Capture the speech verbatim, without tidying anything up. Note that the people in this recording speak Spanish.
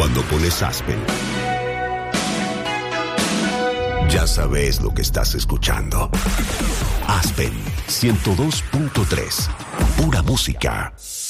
cuando pones Aspen, ya sabes lo que estás escuchando. Aspen ciento dos punto tres. Pura música.